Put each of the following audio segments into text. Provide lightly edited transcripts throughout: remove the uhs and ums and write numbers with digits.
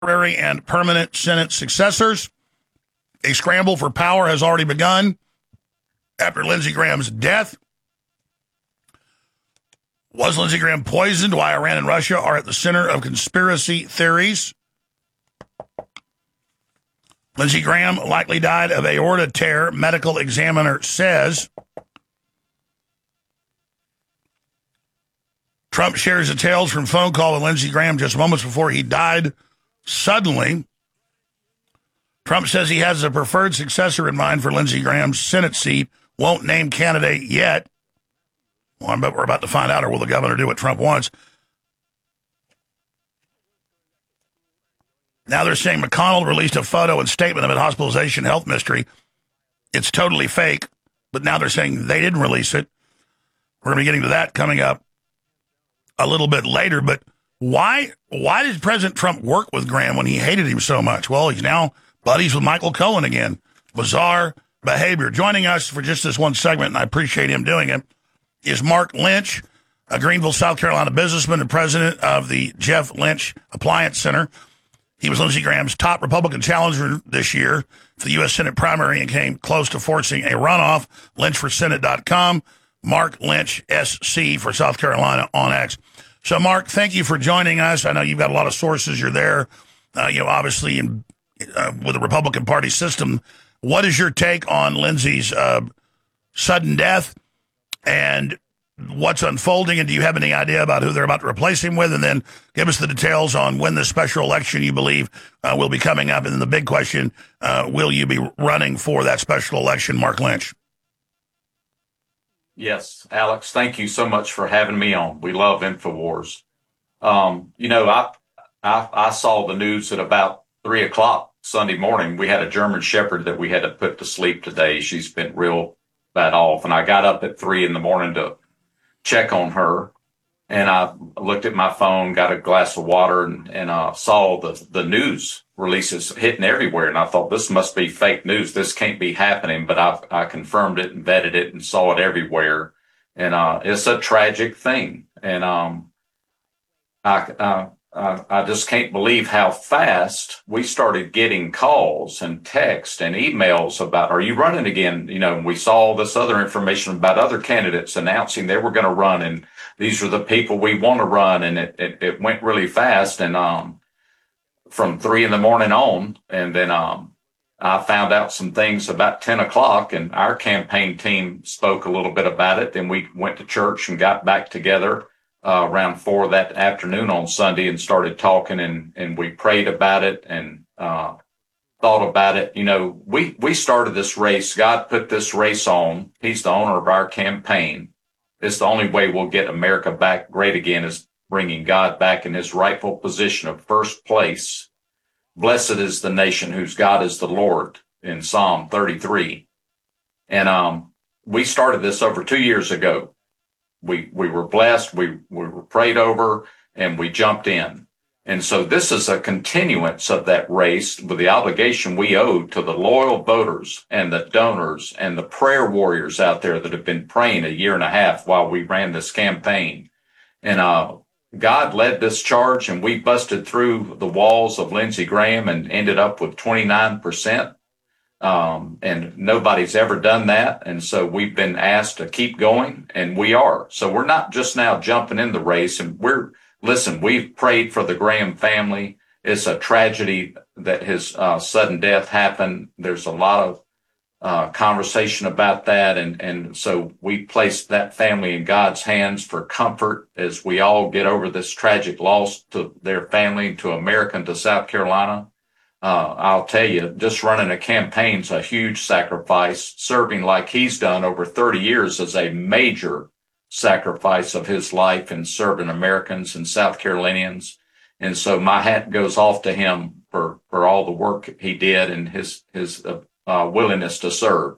temporary and permanent Senate successors. A scramble for power has already begun after Lindsey Graham's death. Was Lindsey Graham poisoned? Why Iran and Russia are at the center of conspiracy theories. Lindsey Graham likely died of aorta tear, medical examiner says. Trump shares details from phone call with Lindsey Graham just moments before he died suddenly. Trump says he has a preferred successor in mind for Lindsey Graham's Senate seat. Won't name candidate yet. Well, but we're about to find out, or will the governor do what Trump wants? Now they're saying McConnell released a photo and statement of a hospitalization health mystery. It's totally fake, but now they're saying they didn't release it. We're going to be getting to that coming up a little bit later. But why did President Trump work with Graham when he hated him so much? Well, he's now buddies with Michael Cohen again. Bizarre behavior. Joining us for just this one segment, and I appreciate him doing it, is Mark Lynch, a Greenville, South Carolina businessman and president of the Jeff Lynch Appliance Center. He was Lindsey Graham's top Republican challenger this year for the U.S. Senate primary and came close to forcing a runoff. LynchForSenate.com. Mark Lynch, SC for South Carolina on X. So, Mark, thank you for joining us. I know you've got a lot of sources. You're there, obviously with the Republican Party system. What is your take on Lindsey's sudden death and what's unfolding? And do you have any idea about who they're about to replace him with? And then give us the details on when the special election you believe will be coming up. And then the big question, will you be running for that special election, Mark Lynch? Yes, Alex, thank you so much for having me on. We love InfoWars. I saw the news at about 3 o'clock Sunday morning. We had a German Shepherd that we had to put to sleep today. She's been real bad off. And I got up at 3 in the morning to check on her. And I looked at my phone, got a glass of water, and saw the news releases hitting everywhere. And I thought, this must be fake news. This can't be happening. But I confirmed it and vetted it and saw it everywhere. And it's a tragic thing. And I just can't believe how fast we started getting calls and texts and emails about, are you running again? We saw all this other information about other candidates announcing they were going to run, and these are the people we want to run. And it went really fast. And from 3 in the morning on, and then I found out some things about 10 o'clock, and our campaign team spoke a little bit about it. Then we went to church and got back together around 4 that afternoon on Sunday and started talking, and we prayed about it and thought about it. We started this race. God put this race on. He's the owner of our campaign. It's the only way we'll get America back great again, is bringing God back in his rightful position of first place. Blessed is the nation whose God is the Lord, in Psalm 33. And we started this over 2 years ago. We were blessed, we were prayed over, and we jumped in. And so this is a continuance of that race with the obligation we owe to the loyal voters and the donors and the prayer warriors out there that have been praying 1.5 years while we ran this campaign. And God led this charge, and we busted through the walls of Lindsey Graham and ended up with 29%. And nobody's ever done that. And so we've been asked to keep going, and we are. So we're not just now jumping in the race, and we've prayed for the Graham family. It's a tragedy that his sudden death happened. There's a lot of conversation about that. And so we placed that family in God's hands for comfort as we all get over this tragic loss to their family, to America, and to South Carolina. I'll tell you, just running a campaign's a huge sacrifice. Serving like he's done over 30 years is a major sacrifice of his life in serving Americans and South Carolinians. And so my hat goes off to him for all the work he did and his willingness to serve.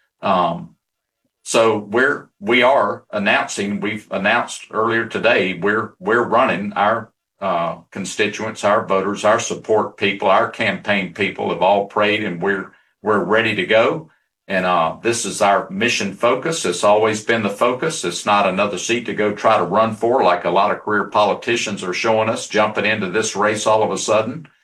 So we are announcing, we've announced earlier today, we're running. Our constituents, our voters, our support people, our campaign people have all prayed, and we're ready to go. And this is our mission focus. It's always been the focus. It's not another seat to go try to run for, like a lot of career politicians are showing us, jumping into this race all of a sudden.